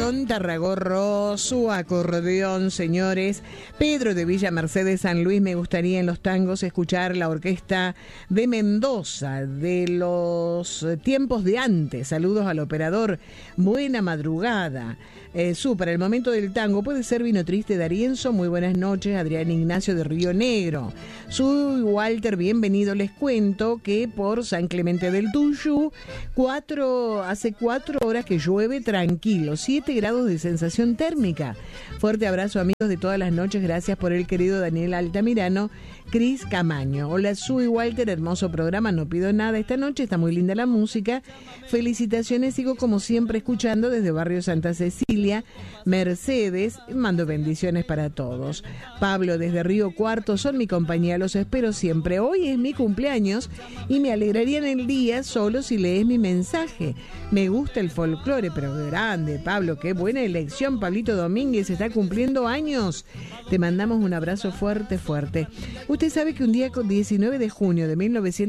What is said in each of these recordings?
León Tarragorro, su acordeón, señores. Pedro de Villa Mercedes, San Luis, me gustaría en los tangos escuchar la orquesta de Mendoza, de los tiempos de antes. Saludos al operador, buena madrugada. Para el momento del tango, puede ser Vino Triste de Arienzo, muy buenas noches, Adrián Ignacio de Río Negro. Soy Walter, bienvenido, les cuento que por San Clemente del Tuyú, hace 4 horas que llueve tranquilo, 7 grados de sensación térmica. Fuerte abrazo, amigos de todas las noches, gracias por el querido Daniel Altamirano, Cris Camaño. Hola, soy Walter, hermoso programa, no pido nada esta noche, está muy linda la música. Felicitaciones, sigo como siempre escuchando desde Barrio Santa Cecilia, Mercedes, mando bendiciones para todos. Pablo desde Río Cuarto, son mi compañía, los espero siempre. Hoy es mi cumpleaños y me alegraría en el día solo si lees mi mensaje. Me gusta el folclore, pero grande, Pablo, qué buena elección. Pablito Domínguez está cumpliendo años. Te mandamos un abrazo fuerte, fuerte. Usted sabe que un día 19 de junio de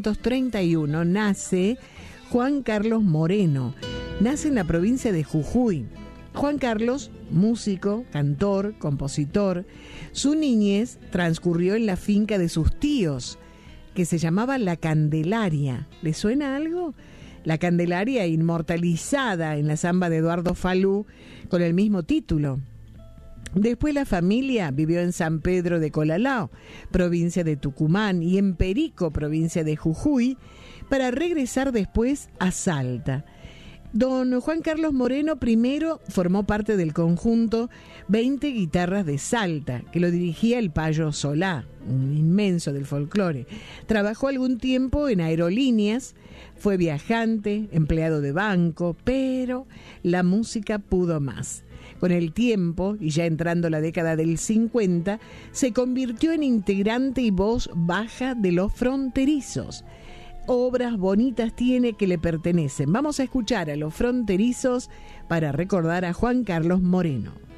1931 nace Juan Carlos Moreno. Nace en la provincia de Jujuy. Juan Carlos, músico, cantor, compositor. Su niñez transcurrió en la finca de sus tíos, que se llamaba La Candelaria. ¿Le suena algo? La Candelaria, inmortalizada en la samba de Eduardo Falú con el mismo título. Después la familia vivió en San Pedro de Colalao, provincia de Tucumán, y en Perico, provincia de Jujuy, para regresar después a Salta. Don Juan Carlos Moreno primero formó parte del conjunto 20 Guitarras de Salta, que lo dirigía el Payo Solá, un inmenso del folclore. Trabajó algún tiempo en aerolíneas, fue viajante, empleado de banco, pero la música pudo más. Con el tiempo, y ya entrando la década del 50, se convirtió en integrante y voz baja de Los Fronterizos. Obras bonitas tiene que le pertenecen. Vamos a escuchar a Los Fronterizos para recordar a Juan Carlos Moreno.